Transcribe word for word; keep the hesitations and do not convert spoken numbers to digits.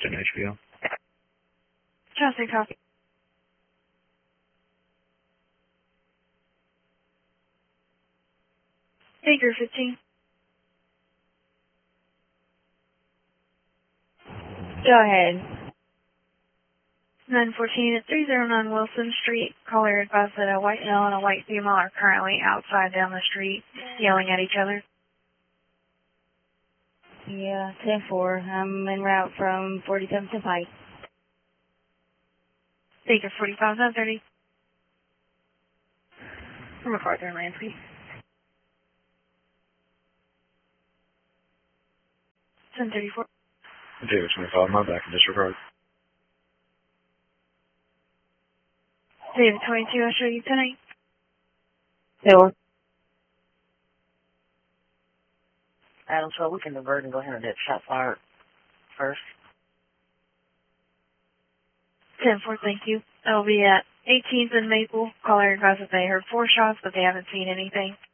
Austin, H B O. Chelsea, copy. Baker, fifteen. Go ahead. nine fourteen at three oh nine Wilson Street. Caller advised that a white male and a white female are currently outside down the street yelling at each other. Yeah, ten four. I'm en route from forty-seventh to Pike. Baker, forty-five, nine thirty. From MacArthur and Lansky. ten thirty-four. David twenty-five, my back in disregard. David, twenty-two, I'll show you tonight. Four. Adam, so we can divert and go ahead and hit shot fire first. ten four, thank you. That'll be at eighteenth and Maple. Caller advised that they heard four shots, but they haven't seen anything.